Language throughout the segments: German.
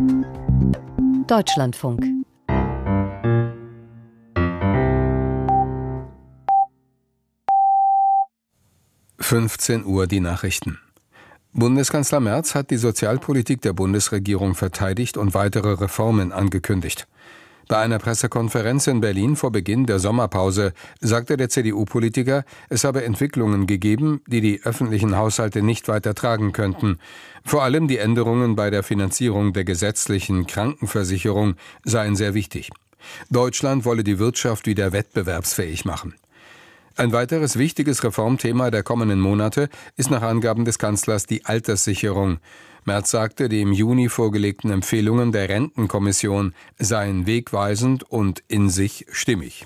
Deutschlandfunk. Uhr die Nachrichten. Bundeskanzler Merz hat die Sozialpolitik der Bundesregierung verteidigt und weitere Reformen angekündigt. Bei einer Pressekonferenz in Berlin vor Beginn der Sommerpause sagte der CDU-Politiker, es habe Entwicklungen gegeben, die die öffentlichen Haushalte nicht weiter tragen könnten. Vor allem die Änderungen bei der Finanzierung der gesetzlichen Krankenversicherung seien sehr wichtig. Deutschland wolle die Wirtschaft wieder wettbewerbsfähig machen. Ein weiteres wichtiges Reformthema der kommenden Monate ist nach Angaben des Kanzlers die Alterssicherung. Merz sagte, die im Juni vorgelegten Empfehlungen der Rentenkommission seien wegweisend und in sich stimmig.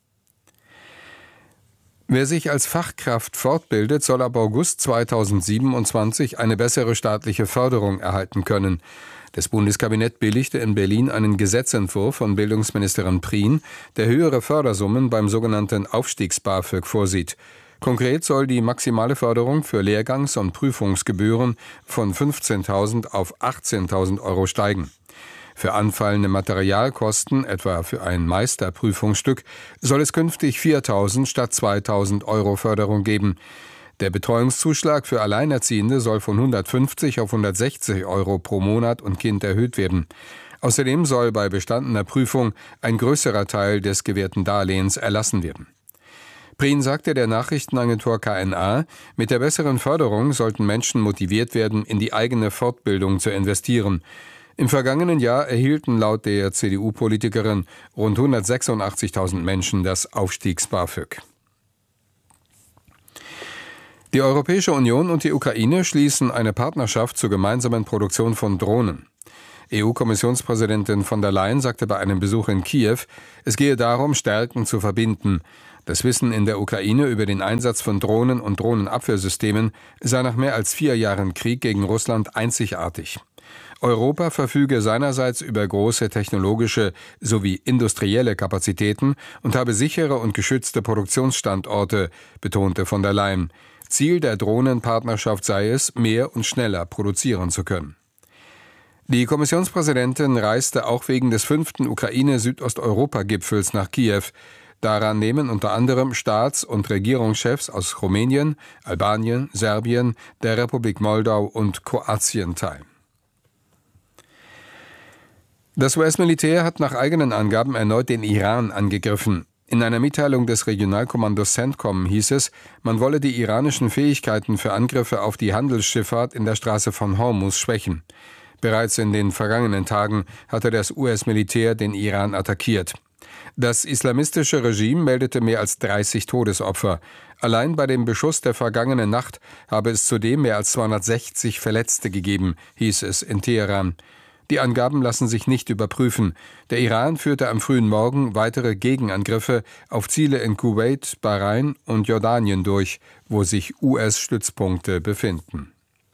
Wer sich als Fachkraft fortbildet, soll ab August 2027 eine bessere staatliche Förderung erhalten können. Das Bundeskabinett billigte in Berlin einen Gesetzentwurf von Bildungsministerin Prien, der höhere Fördersummen beim sogenannten Aufstiegs-BAföG vorsieht. Konkret soll die maximale Förderung für Lehrgangs- und Prüfungsgebühren von 15.000 auf 18.000 Euro steigen. Für anfallende Materialkosten, etwa für ein Meisterprüfungsstück, soll es künftig 4.000 statt 2.000 Euro Förderung geben. Der Betreuungszuschlag für Alleinerziehende soll von 150 auf 160 Euro pro Monat und Kind erhöht werden. Außerdem soll bei bestandener Prüfung ein größerer Teil des gewährten Darlehens erlassen werden. Prien sagte der Nachrichtenagentur KNA, mit der besseren Förderung sollten Menschen motiviert werden, in die eigene Fortbildung zu investieren. Im vergangenen Jahr erhielten laut der CDU-Politikerin rund 186.000 Menschen das Aufstiegs-BAföG. Die Europäische Union und die Ukraine schließen eine Partnerschaft zur gemeinsamen Produktion von Drohnen. EU-Kommissionspräsidentin von der Leyen sagte bei einem Besuch in Kiew, es gehe darum, Stärken zu verbinden. Das Wissen in der Ukraine über den Einsatz von Drohnen und Drohnenabwehrsystemen sei nach mehr als 4 Jahren Krieg gegen Russland einzigartig. Europa verfüge seinerseits über große technologische sowie industrielle Kapazitäten und habe sichere und geschützte Produktionsstandorte, betonte von der Leyen. Ziel der Drohnenpartnerschaft sei es, mehr und schneller produzieren zu können. Die Kommissionspräsidentin reiste auch wegen des 5. Ukraine-Südosteuropa-Gipfels nach Kiew. Daran nehmen unter anderem Staats- und Regierungschefs aus Rumänien, Albanien, Serbien, der Republik Moldau und Kroatien teil. Das US-Militär hat nach eigenen Angaben erneut den Iran angegriffen. In einer Mitteilung des Regionalkommandos CENTCOM hieß es, man wolle die iranischen Fähigkeiten für Angriffe auf die Handelsschifffahrt in der Straße von Hormuz schwächen. Bereits in den vergangenen Tagen hatte das US-Militär den Iran attackiert. Das islamistische Regime meldete mehr als 30 Todesopfer. Allein bei dem Beschuss der vergangenen Nacht habe es zudem mehr als 260 Verletzte gegeben, hieß es in Teheran. Die Angaben lassen sich nicht überprüfen. Der Iran führte am frühen Morgen weitere Gegenangriffe auf Ziele in Kuwait, Bahrain und Jordanien durch, wo sich US-Stützpunkte befinden.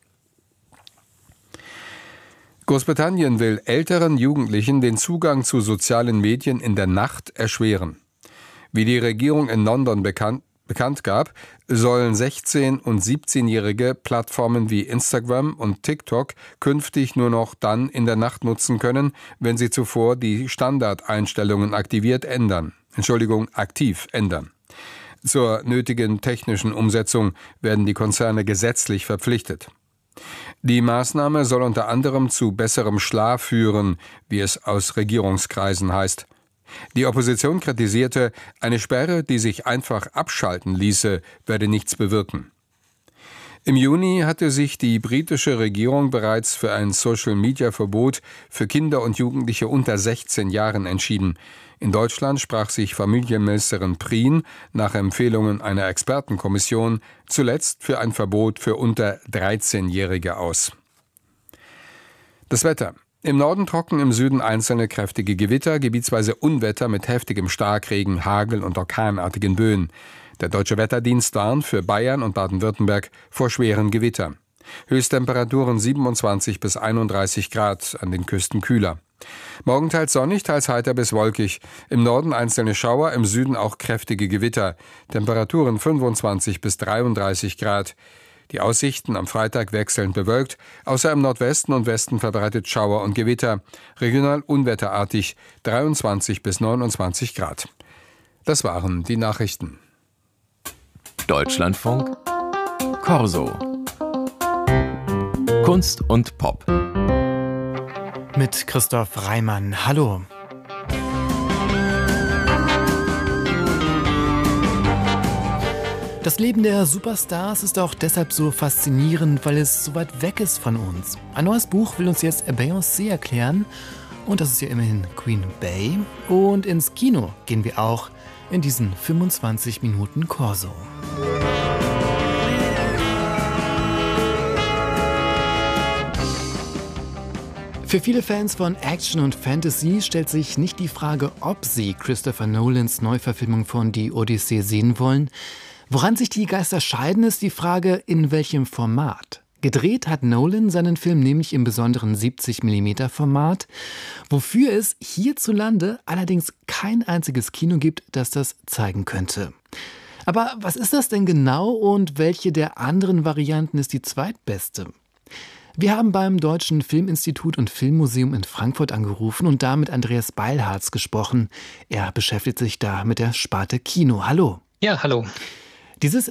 Großbritannien will älteren Jugendlichen den Zugang zu sozialen Medien in der Nacht erschweren. Wie die Regierung in London bekannt gab, sollen 16- und 17-Jährige Plattformen wie Instagram und TikTok künftig nur noch dann in der Nacht nutzen können, wenn sie zuvor die Standardeinstellungen aktiv ändern. Zur nötigen technischen Umsetzung werden die Konzerne gesetzlich verpflichtet. Die Maßnahme soll unter anderem zu besserem Schlaf führen, wie es aus Regierungskreisen heißt. Die Opposition kritisierte, eine Sperre, die sich einfach abschalten ließe, werde nichts bewirken. Im Juni hatte sich die britische Regierung bereits für ein Social-Media-Verbot für Kinder und Jugendliche unter 16 Jahren entschieden. In Deutschland sprach sich Familienministerin Prien nach Empfehlungen einer Expertenkommission zuletzt für ein Verbot für unter 13-Jährige aus. Das Wetter. Im Norden trocken, im Süden einzelne kräftige Gewitter, gebietsweise Unwetter mit heftigem Starkregen, Hagel und orkanartigen Böen. Der Deutsche Wetterdienst warnt für Bayern und Baden-Württemberg vor schweren Gewittern. Höchsttemperaturen 27 bis 31 Grad, an den Küsten kühler. Morgen teils sonnig, teils heiter bis wolkig. Im Norden einzelne Schauer, im Süden auch kräftige Gewitter. Temperaturen 25 bis 33 Grad. Die Aussichten am Freitag wechselnd bewölkt, außer im Nordwesten und Westen verbreitet Schauer und Gewitter, regional unwetterartig, 23 bis 29 Grad. Das waren die Nachrichten. Deutschlandfunk Corso. Kunst und Pop. Mit Christoph Reimann. Hallo. Das Leben der Superstars ist auch deshalb so faszinierend, weil es so weit weg ist von uns. Ein neues Buch will uns jetzt Beyoncé erklären. Und das ist ja immerhin Queen Bey. Und ins Kino gehen wir auch in diesen 25 Minuten Corso. Für viele Fans von Action und Fantasy stellt sich nicht die Frage, ob sie Christopher Nolans Neuverfilmung von Die Odyssee sehen wollen. Woran sich die Geister scheiden, ist die Frage, in welchem Format. Gedreht hat Nolan seinen Film nämlich im besonderen 70mm Format, wofür es hierzulande allerdings kein einziges Kino gibt, das das zeigen könnte. Aber was ist das denn genau und welche der anderen Varianten ist die zweitbeste? Wir haben beim Deutschen Filminstitut und Filmmuseum in Frankfurt angerufen und da mit Andreas Beilharz gesprochen. Er beschäftigt sich da mit der Sparte Kino. Hallo. Ja, hallo. Dieses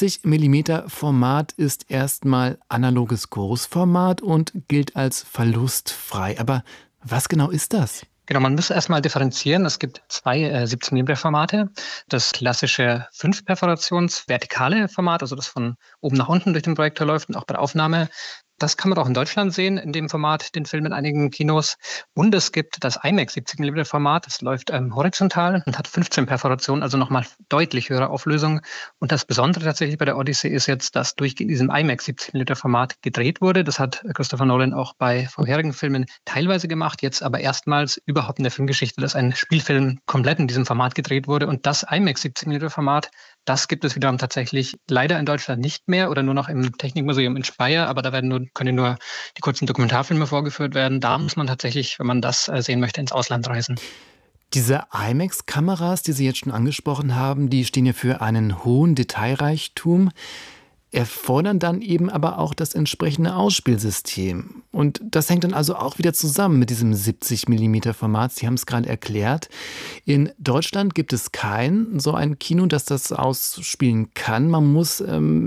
70mm Format ist erstmal analoges Großformat und gilt als verlustfrei. Aber was genau ist das? Genau, man muss erstmal differenzieren. Es gibt zwei 70mm-Formate. Das klassische 5-Perforations-vertikale Format, also das von oben nach unten durch den Projektor läuft und auch bei der Aufnahme. Das kann man auch in Deutschland sehen, in dem Format, den Film in einigen Kinos. Und es gibt das IMAX 70mm-Format, das läuft horizontal und hat 15 Perforationen, also nochmal deutlich höhere Auflösung. Und das Besondere tatsächlich bei der Odyssee ist jetzt, dass durchgehend in diesem IMAX 70mm-Format gedreht wurde. Das hat Christopher Nolan auch bei vorherigen Filmen teilweise gemacht, jetzt aber erstmals überhaupt in der Filmgeschichte, dass ein Spielfilm komplett in diesem Format gedreht wurde. Und das IMAX 70mm-Format, das gibt es wiederum tatsächlich leider in Deutschland nicht mehr oder nur noch im Technikmuseum in Speyer, aber da können nur die kurzen Dokumentarfilme vorgeführt werden. Da muss man tatsächlich, wenn man das sehen möchte, ins Ausland reisen. Diese IMAX-Kameras, die Sie jetzt schon angesprochen haben, die stehen ja für einen hohen Detailreichtum, erfordern dann eben aber auch das entsprechende Ausspielsystem. Und das hängt dann also auch wieder zusammen mit diesem 70mm-Format. Sie haben es gerade erklärt. In Deutschland gibt es kein so ein Kino, das das ausspielen kann. Man muss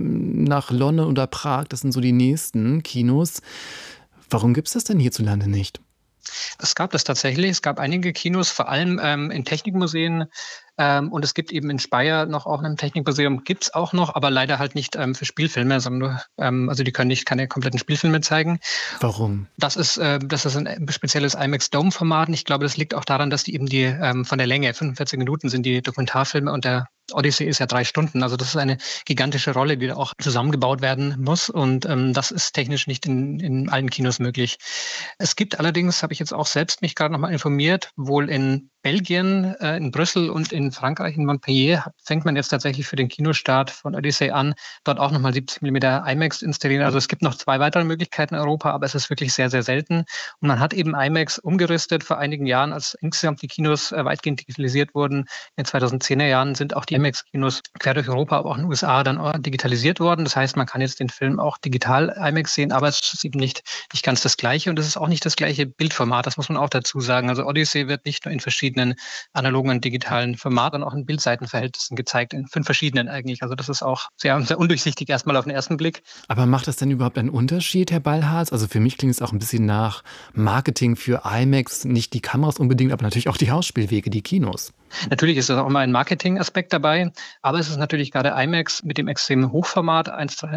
nach London oder Prag, das sind so die nächsten Kinos. Warum gibt es das denn hierzulande nicht? Es gab das tatsächlich. Es gab einige Kinos, vor allem in Technikmuseen. Und es gibt eben in Speyer noch auch ein Technikmuseum, gibt es auch noch, aber leider halt nicht für Spielfilme, sondern nur, also die können keine kompletten Spielfilme zeigen. Warum? Das ist ein spezielles IMAX Dome-Format. Und ich glaube, das liegt auch daran, dass die eben von der Länge, 45 Minuten sind die Dokumentarfilme und der Odyssey ist ja 3 Stunden. Also das ist eine gigantische Rolle, die da auch zusammengebaut werden muss. Und das ist technisch nicht in allen Kinos möglich. Es gibt allerdings, habe ich jetzt auch selbst mich gerade nochmal informiert, wohl in Belgien, in Brüssel und in Frankreich, in Montpellier, fängt man jetzt tatsächlich für den Kinostart von Odyssey an, dort auch nochmal 70mm IMAX installieren. Also es gibt noch 2 weitere Möglichkeiten in Europa, aber es ist wirklich sehr, sehr selten. Und man hat eben IMAX umgerüstet vor einigen Jahren, als insgesamt die Kinos weitgehend digitalisiert wurden. In den 2010er Jahren sind auch die IMAX-Kinos quer durch Europa, aber auch in den USA dann auch digitalisiert worden. Das heißt, man kann jetzt den Film auch digital IMAX sehen, aber es ist eben nicht ganz das Gleiche und es ist auch nicht das gleiche Bildformat, das muss man auch dazu sagen. Also Odyssey wird nicht nur in verschiedenen analogen und digitalen Formaten, auch in Bildseitenverhältnissen gezeigt, in 5 verschiedenen eigentlich. Also das ist auch sehr, sehr undurchsichtig erstmal auf den ersten Blick. Aber macht das denn überhaupt einen Unterschied, Herr Beilharz? Also für mich klingt es auch ein bisschen nach Marketing für IMAX, nicht die Kameras unbedingt, aber natürlich auch die Ausspielwege, die Kinos. Natürlich ist das auch immer ein Marketing-Aspekt dabei, aber es ist natürlich gerade IMAX mit dem extremen Hochformat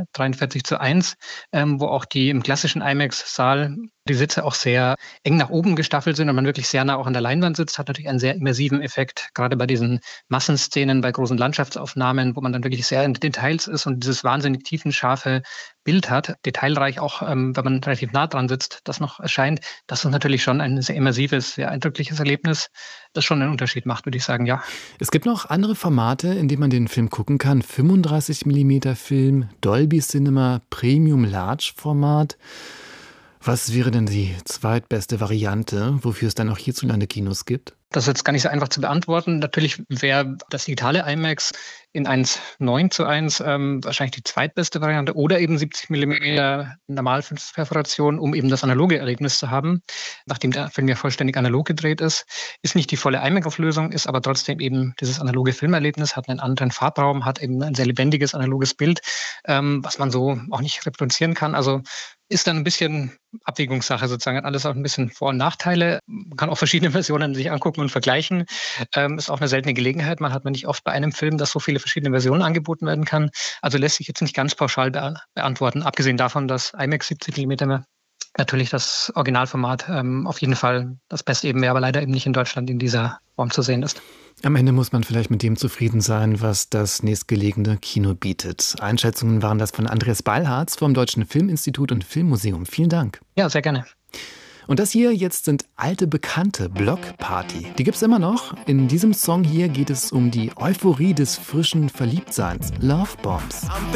1:43:1, wo auch die im klassischen IMAX-Saal die Sitze auch sehr eng nach oben gestaffelt sind und man wirklich sehr nah auch an der Leinwand sitzt, hat natürlich einen sehr immersiven Effekt, gerade bei diesen Massenszenen, bei großen Landschaftsaufnahmen, wo man dann wirklich sehr in Details ist und dieses wahnsinnig tiefenscharfe Bild hat, detailreich auch, wenn man relativ nah dran sitzt, das noch erscheint. Das ist natürlich schon ein sehr immersives, sehr eindrückliches Erlebnis, das schon einen Unterschied macht, würde ich sagen, ja. Es gibt noch andere Formate, in denen man den Film gucken kann. 35mm Film, Dolby Cinema, Premium Large Format. Was wäre denn die zweitbeste Variante, wofür es dann auch hierzulande Kinos gibt? Das ist jetzt gar nicht so einfach zu beantworten. Natürlich wäre das digitale IMAX in 1:9:1 wahrscheinlich die zweitbeste Variante oder eben 70 mm Normalperforation, um eben das analoge Erlebnis zu haben, nachdem der Film ja vollständig analog gedreht ist. Ist nicht die volle IMAX-Auflösung, ist aber trotzdem eben dieses analoge Filmerlebnis, hat einen anderen Farbraum, hat eben ein sehr lebendiges analoges Bild, was man so auch nicht reproduzieren kann. Also ist dann ein bisschen Abwägungssache sozusagen, hat alles auch ein bisschen Vor- und Nachteile. Man kann auch verschiedene Versionen sich angucken und vergleichen. Ist auch eine seltene Gelegenheit. Man hat nicht oft bei einem Film, dass so viele verschiedene Versionen angeboten werden kann. Also lässt sich jetzt nicht ganz pauschal beantworten. Abgesehen davon, dass IMAX 70 mm natürlich das Originalformat auf jeden Fall das Beste eben wäre, aber leider eben nicht in Deutschland in dieser Form zu sehen ist. Am Ende muss man vielleicht mit dem zufrieden sein, was das nächstgelegene Kino bietet. Einschätzungen waren das von Andreas Beilharz vom Deutschen Filminstitut und Filmmuseum. Vielen Dank. Ja, sehr gerne. Und das hier jetzt sind alte Bekannte, Blockparty. Die gibt's immer noch. In diesem Song hier geht es um die Euphorie des frischen Verliebtseins. Love Bombs.